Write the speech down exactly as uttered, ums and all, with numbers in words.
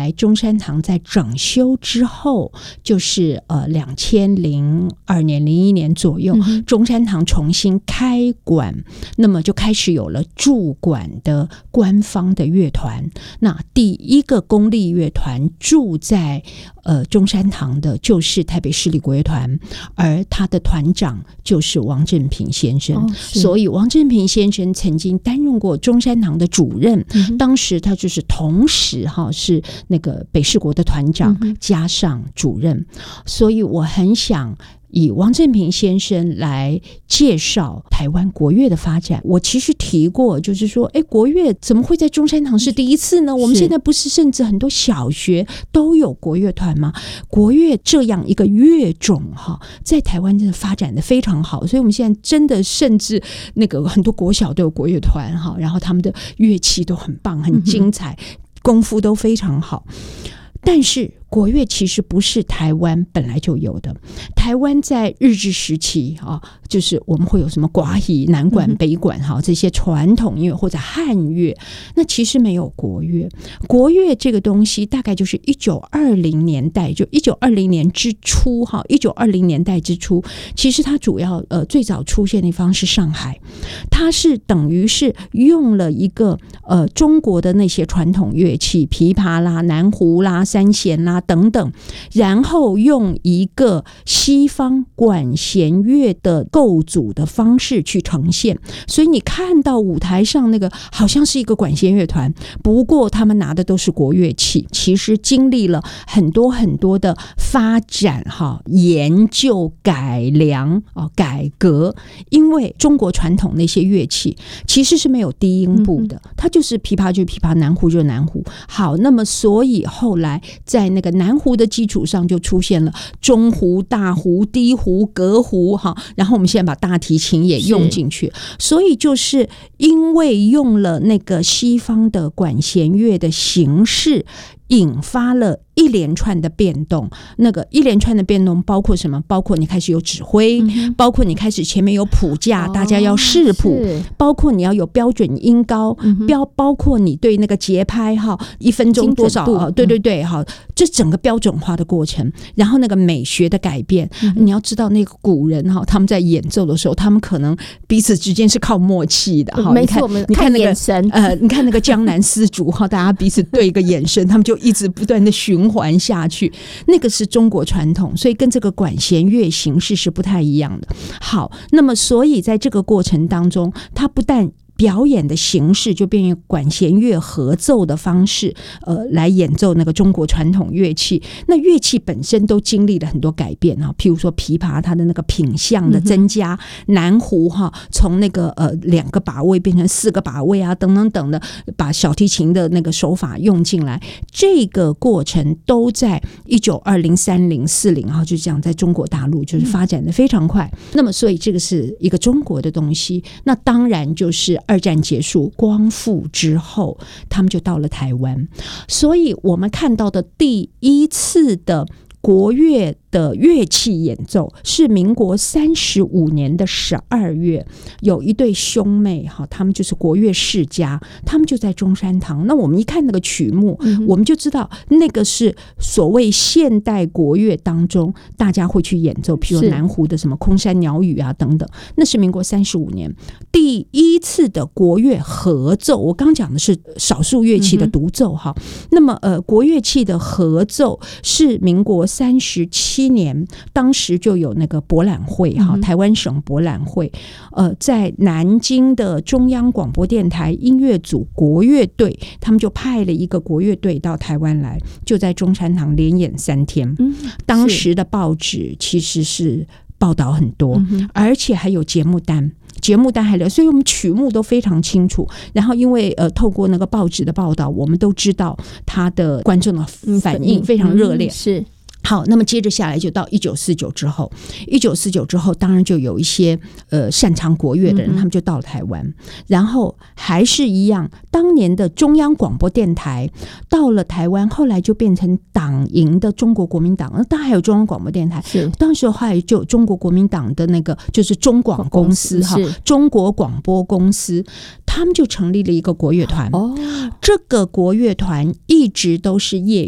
来中山堂在整修之后，就是呃两千零二年、零一年左右，嗯、中山堂重新开馆，那么就开始有了驻馆的官方的乐团。那第一个公立乐团驻在呃中山堂的就是台北市立国乐团，而他的团长就是王振平先生。哦、所以王振平先生曾经担任过中山堂的主任，嗯、当时他就是同时哈是那个北市国的团长、嗯、加上主任，所以我很想以王振平先生来介绍台湾国乐的发展。我其实提过，就是说，哎，国乐怎么会在中山堂是第一次呢？我们现在不是甚至很多小学都有国乐团吗？国乐这样一个乐种哈，在台湾真的发展的非常好，所以我们现在真的甚至那个很多国小都有国乐团哈，然后他们的乐器都很棒、很精彩，嗯、功夫都非常好。但是国乐其实不是台湾本来就有的，台湾在日治时期啊，就是我们会有什么寡语、南管、北管哈这些传统乐或者汉乐，那其实没有国乐。国乐这个东西大概就是一九二零年代，就一九二零年之初哈，一九二零年代之初，其实它主要呃最早出现的地方是上海，它是等于是用了一个呃中国的那些传统乐器，琵琶啦、南胡啦、三弦啦等等，然后用一个西方管弦乐的构组的方式去呈现，所以你看到舞台上那个好像是一个管弦乐团，不过他们拿的都是国乐器，其实经历了很多很多的发展哈、研究、改良、改革，因为中国传统那些乐器其实是没有低音部的，它就是琵琶就是琵琶，南胡就是南胡。好，那么所以后来在那个南胡的基础上就出现了中胡、大胡、低胡、革胡哈，然后我们现在把大提琴也用进去，所以就是因为用了那个西方的管弦乐的形式，引发了一连串的变动。那个一连串的变动包括什么？包括你开始有指挥、嗯、包括你开始前面有谱架、哦、大家要视谱，包括你要有标准音高、嗯、标包括你对那个节拍哈，一分钟多少、哦、对对对哈，这整个标准化的过程，然后那个美学的改变、嗯、你要知道那个古人哈，他们在演奏的时候，他们可能彼此之间是靠默契的哈、嗯。 没错，我们看眼神， 呃，你看那个江南丝竹哈，大家彼此对一个眼神，他们就一直不断的循环下去，那个是中国传统，所以跟这个管弦乐形式是不太一样的。好，那么所以在这个过程当中，它不但表演的形式就变成管弦乐合奏的方式，呃，来演奏那个中国传统乐器。那乐器本身都经历了很多改变啊，譬如说琵琶它的那个品相的增加，嗯、南胡哈从那个呃两个把位变成四个把位啊，等等等的，把小提琴的那个手法用进来，这个过程都在一九二零、三零、四零哈，就这样在中国大陆就是发展的非常快。嗯、那么所以这个是一个中国的东西，那当然就是二战结束光复之后，他们就到了台湾，所以我们看到的第一次的国乐的乐器演奏是民国三十五年的十二月，有一对兄妹哈，他们就是国乐世家，他们就在中山堂。那我们一看那个曲目，嗯、我们就知道那个是所谓现代国乐当中大家会去演奏，譬如南胡的什么空山鸟语啊等等，那是民国三十五年第一次的国乐合奏。我刚讲的是少数乐器的独奏哈，嗯、那么呃国乐器的合奏是民国三十七年，当时就有那个博览会哈，台湾省博览会，呃，在南京的中央广播电台音乐组国乐队，他们就派了一个国乐队到台湾来，就在中山堂连演三天。嗯、当时的报纸其实是报道很多，嗯、而且还有节目单。节目单还留，所以我们曲目都非常清楚。然后因为呃，透过那个报纸的报道，我们都知道他的观众的反应非常热烈。嗯、是。好，那么接着下来就到一九四九之后，一九四九之后，当然就有一些呃擅长国乐的人，嗯、他们就到了台湾，然后还是一样，当年的中央广播电台到了台湾，后来就变成党营的中国国民党，当然还有中央广播电台，当时后来就有中国国民党的那个就是中广公司哈，中国广播公司，他们就成立了一个国乐团。哦，这个国乐团一直都是业余。